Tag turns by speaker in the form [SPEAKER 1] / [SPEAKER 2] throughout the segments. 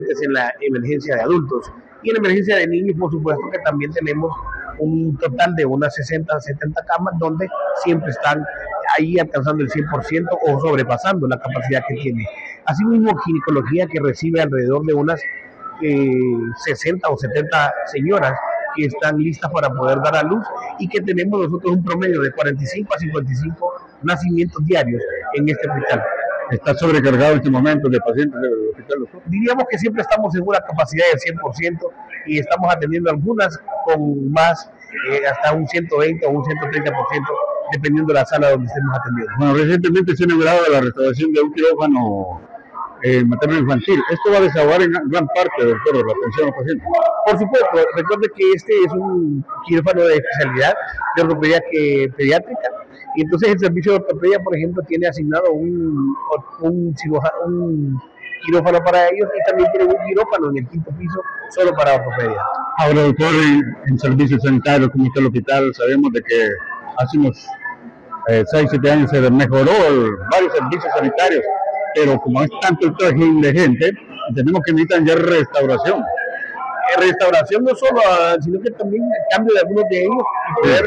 [SPEAKER 1] es en la emergencia de adultos. Y en la emergencia de niños, por supuesto que también tenemos un total de unas 60, 70 camas donde siempre están ahí alcanzando el 100% o sobrepasando la capacidad que tiene. Asimismo, ginecología, que recibe alrededor de unas 60 o 70 señoras que están listas para poder dar a luz, y que tenemos nosotros un promedio de 45 a 55 nacimientos diarios en este hospital.
[SPEAKER 2] ¿Está sobrecargado en este momento de pacientes del hospital, doctor?
[SPEAKER 1] Diríamos que siempre estamos en una capacidad del 100% y estamos atendiendo algunas con más, hasta un 120 o un 130%, dependiendo de la sala donde estemos atendiendo.
[SPEAKER 2] Bueno, recientemente se ha inaugurado la restauración de un quirófano materno infantil. ¿Esto va a desahogar en gran parte, doctor, de la atención a los pacientes?
[SPEAKER 1] Por supuesto, recuerde que este es un quirófano de especialidad de ortopedia pediátrica, y entonces el servicio de ortopedia, por ejemplo, tiene asignado un quirófano para ellos, y también tiene un quirófano en el 5º piso solo para ortopedia.
[SPEAKER 2] Ahora, doctor, en servicios sanitarios como está el hospital, sabemos de que hace unos 6-7 años se mejoró varios servicios sanitarios, pero como es tanto el trajín de gente, tenemos que necesitar ya restauración.
[SPEAKER 1] Restauración no solo, sino que también el cambio de algunos de ellos y poder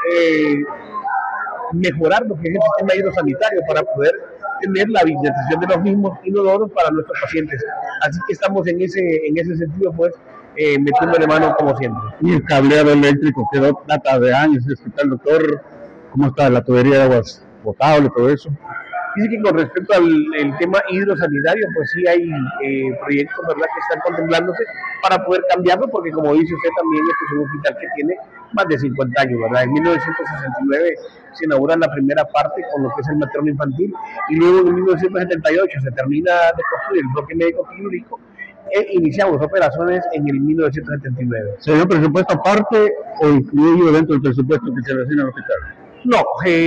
[SPEAKER 1] mejorar lo que es el sistema hidrosanitario para poder tener la habilitación de los mismos inodoros para nuestros pacientes. Así que estamos en ese sentido, pues, metiéndole mano como siempre.
[SPEAKER 2] Y el cableado eléctrico quedó data de años. ¿El doctor cómo está la tubería de aguas potable, todo eso?
[SPEAKER 1] Dice que con respecto al tema hidrosanitario, pues sí hay proyectos, ¿verdad?, que están contemplándose para poder cambiarlo, porque como dice usted también, este es un hospital que tiene más de 50 años, ¿verdad? En 1969 se inaugura la primera parte con lo que es el materno infantil, y luego en 1978 se termina de construir el bloque médico quirúrgico e iniciamos operaciones en el 1979.
[SPEAKER 2] ¿Se dio presupuesto aparte o incluido dentro del presupuesto que se asigna al hospital?
[SPEAKER 1] No,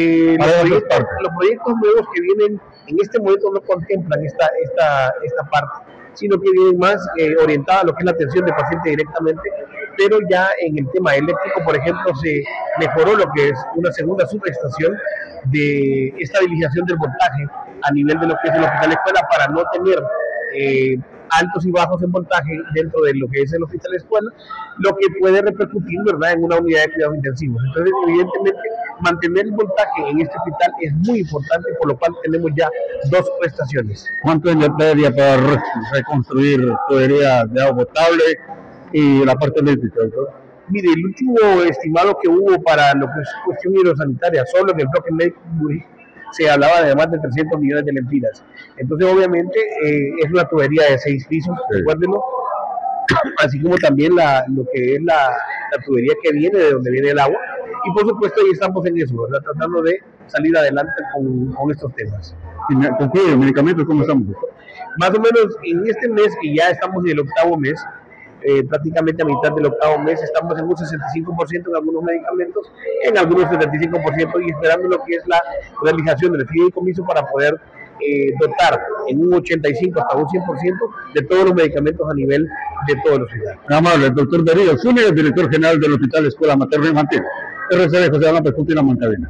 [SPEAKER 1] los proyectos nuevos que vienen en este momento no contemplan esta parte, sino que vienen más orientadas a lo que es la atención de paciente directamente, pero ya en el tema eléctrico, por ejemplo, se mejoró lo que es una segunda subestación de estabilización del voltaje a nivel de lo que es el hospital escuela, para no tener altos y bajos en voltaje dentro de lo que es el hospital escuela, lo que puede repercutir, ¿verdad?, en una unidad de cuidados intensivos. Entonces, evidentemente, mantener el voltaje en este hospital es muy importante, por lo cual tenemos ya 2 prestaciones.
[SPEAKER 2] ¿Cuánto invertiría para reconstruir tuberías de agua potable y la parte eléctrica, doctor?
[SPEAKER 1] Mire, el último estimado que hubo para lo que es cuestión hidrosanitaria, solo en el bloque médico, se hablaba de más de 300 millones de lempiras. Entonces, obviamente, es una tubería de 6 pisos, sí, recuérdenlo, así como también lo que es la tubería que viene de donde viene el agua, y por supuesto ahí estamos en eso, ¿verdad?, tratando de salir adelante con estos temas.
[SPEAKER 2] ¿Y concluye, medicamentos cómo estamos?
[SPEAKER 1] Más o menos en este mes, que ya estamos en el 8º mes, prácticamente a mitad del 8º mes, estamos en un 65% en algunos medicamentos, en algunos 75%, y esperando lo que es la realización del fideicomiso para poder dotar en un 85 hasta un 100% de todos los medicamentos a nivel de todo el hospital.
[SPEAKER 2] Muy amable, el doctor Darío Zúñiga, director general del Hospital Escuela Materno Infantil. RCD José Alampa, Puntina Moncadena.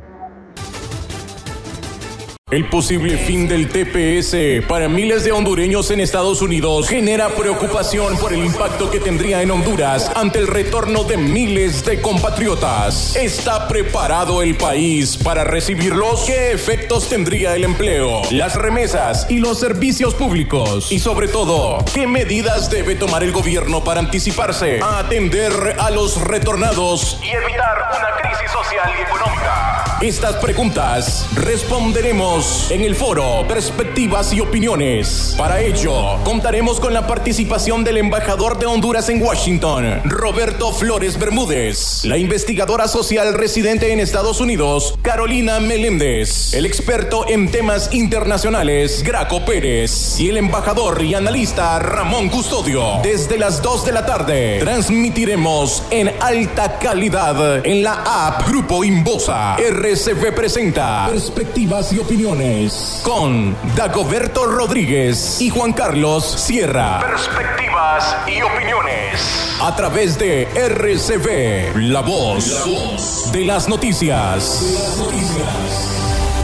[SPEAKER 3] El posible fin del TPS para miles de hondureños en Estados Unidos genera preocupación por el impacto que tendría en Honduras ante el retorno de miles de compatriotas. ¿Está preparado el país para recibirlos? ¿Qué efectos tendría el empleo, las remesas y los servicios públicos? Y sobre todo, ¿qué medidas debe tomar el gobierno para anticiparse a atender a los retornados y evitar una crisis social y económica? Estas preguntas responderemos en el foro Perspectivas y Opiniones. Para ello, contaremos con la participación del embajador de Honduras en Washington, Roberto Flores Bermúdez, la investigadora social residente en Estados Unidos, Carolina Meléndez, el experto en temas internacionales, Graco Pérez, y el embajador y analista Ramón Custodio. Desde las 2 de la tarde, transmitiremos en alta calidad en la app Grupo Inbosa. RCV presenta Perspectivas y Opiniones con Dagoberto Rodríguez y Juan Carlos Sierra. Perspectivas y Opiniones a través de RCV, la voz de las noticias.